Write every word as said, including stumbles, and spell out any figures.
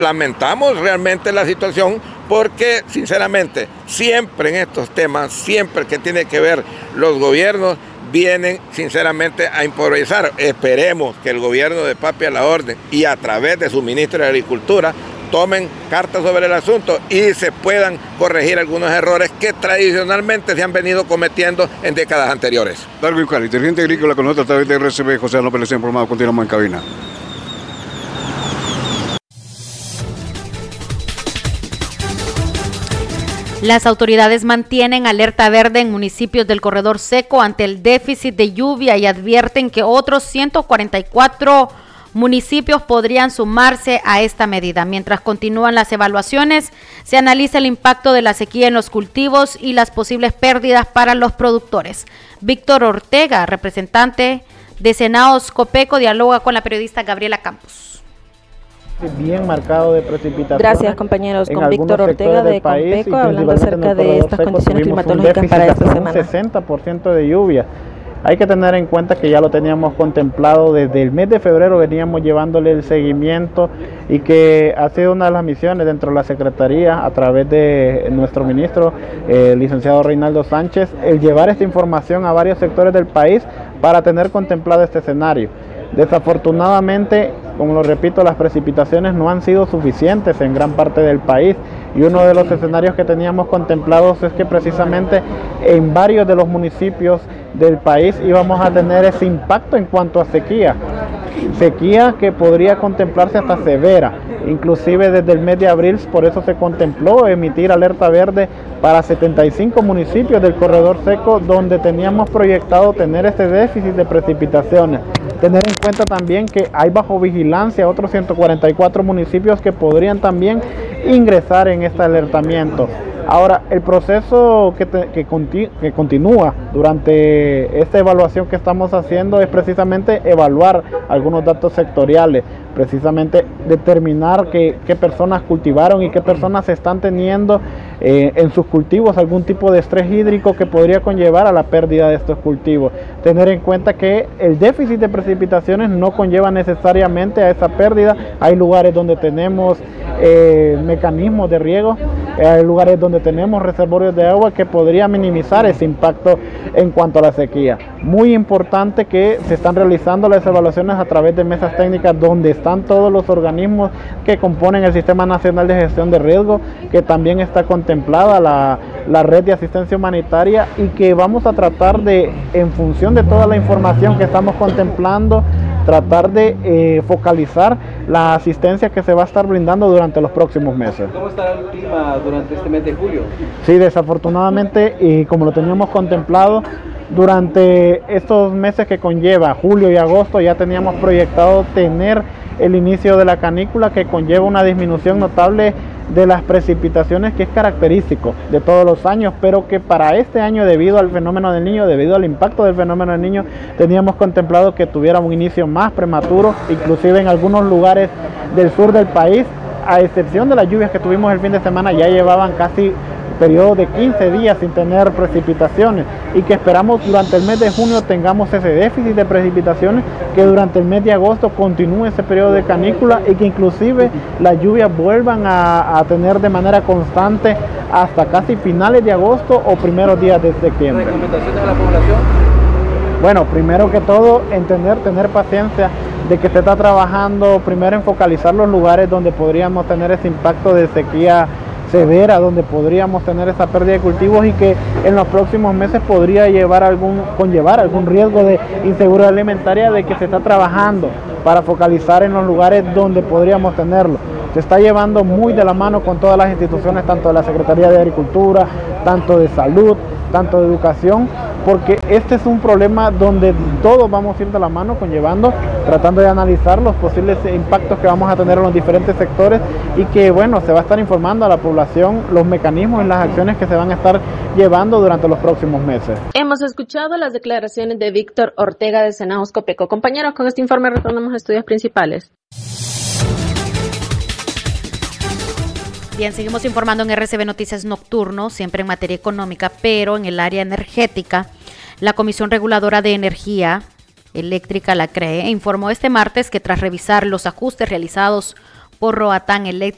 Lamentamos realmente la situación porque, sinceramente, siempre en estos temas, siempre que tiene que ver los gobiernos, vienen sinceramente a improvisar. Esperemos que el gobierno de Papi a la orden y a través de su ministro de Agricultura tomen cartas sobre el asunto y se puedan corregir algunos errores que tradicionalmente se han venido cometiendo en décadas anteriores. Darwin Cali, dirigente agrícola con nosotros a través de R C B, José López, les informado, continuamos en cabina. Las autoridades mantienen alerta verde en municipios del corredor seco ante el déficit de lluvia y advierten que otros ciento cuarenta y cuatro municipios podrían sumarse a esta medida. Mientras continúan las evaluaciones, se analiza el impacto de la sequía en los cultivos y las posibles pérdidas para los productores. Víctor Ortega, representante de Senaos Copeco, dialoga con la periodista Gabriela Campos. Bien marcado de precipitación. Gracias, compañeros. Con Víctor Ortega de Copeco, hablando acerca de estas condiciones climatológicas para esta semana. Un sesenta por ciento de lluvia. Hay que tener en cuenta que ya lo teníamos contemplado desde el mes de febrero, veníamos llevándole el seguimiento y que ha sido una de las misiones dentro de la Secretaría a través de nuestro ministro, el licenciado Reinaldo Sánchez, el llevar esta información a varios sectores del país para tener contemplado este escenario. Desafortunadamente, como lo repito, las precipitaciones no han sido suficientes en gran parte del país y uno de los escenarios que teníamos contemplados es que precisamente en varios de los municipios del país íbamos a tener ese impacto en cuanto a sequía, sequía que podría contemplarse hasta severa, inclusive desde el mes de abril, por eso se contempló emitir alerta verde para setenta y cinco municipios del corredor seco donde teníamos proyectado tener este déficit de precipitaciones. Tener en cuenta también que hay bajo vigilancia otros ciento cuarenta y cuatro municipios que podrían también ingresar en este alertamiento. Ahora, el proceso que, te, que, conti, que continúa durante esta evaluación que estamos haciendo es precisamente evaluar algunos datos sectoriales, precisamente determinar qué, qué personas cultivaron y qué personas están teniendo eh, en sus cultivos algún tipo de estrés hídrico que podría conllevar a la pérdida de estos cultivos. Tener en cuenta que el déficit de precipitaciones no conlleva necesariamente a esa pérdida. Hay lugares donde tenemos eh, mecanismos de riego, hay lugares donde tenemos reservorios de agua que podría minimizar ese impacto en cuanto a la sequía. Muy importante que se están realizando las evaluaciones a través de mesas técnicas donde están todos los organismos que componen el Sistema Nacional de Gestión de Riesgo, que también está contemplada la, la red de asistencia humanitaria y que vamos a tratar de, en función de toda la información que estamos contemplando, tratar de eh, focalizar la asistencia que se va a estar brindando durante los próximos meses. ¿Cómo estará el clima durante este mes de julio? Sí, desafortunadamente, y como lo teníamos contemplado, durante estos meses que conlleva julio y agosto ya teníamos proyectado tener el inicio de la canícula, que conlleva una disminución notable de las precipitaciones, que es característico de todos los años, pero que para este año, debido al fenómeno del Niño, debido al impacto del fenómeno del Niño, teníamos contemplado que tuviera un inicio más prematuro, inclusive en algunos lugares del sur del país, a excepción de las lluvias que tuvimos el fin de semana, ya llevaban casi periodo de quince días sin tener precipitaciones y que esperamos durante el mes de junio tengamos ese déficit de precipitaciones, que durante el mes de agosto continúe ese periodo de canícula y que inclusive las lluvias vuelvan a, a tener de manera constante hasta casi finales de agosto o primeros días de septiembre. ¿Recomendaciones a la población? Bueno, primero que todo, entender, tener paciencia de que se está trabajando primero en focalizar los lugares donde podríamos tener ese impacto de sequía severa, donde podríamos tener esa pérdida de cultivos y que en los próximos meses podría llevar algún, conllevar algún riesgo de inseguridad alimentaria, de que se está trabajando para focalizar en los lugares donde podríamos tenerlo. Se está llevando muy de la mano con todas las instituciones, tanto de la Secretaría de Agricultura, tanto de Salud, tanto de Educación, porque este es un problema donde todos vamos a ir de la mano conllevando, tratando de analizar los posibles impactos que vamos a tener en los diferentes sectores y que, bueno, se va a estar informando a la población los mecanismos y las acciones que se van a estar llevando durante los próximos meses. Hemos escuchado las declaraciones de Víctor Ortega de Senaos Copeco. Compañeros, con este informe retornamos a estudios principales. Bien, seguimos informando en R C B Noticias Nocturno, siempre en materia económica, pero en el área energética. La Comisión Reguladora de Energía Eléctrica, la C R E, informó este martes que tras revisar los ajustes realizados por Roatán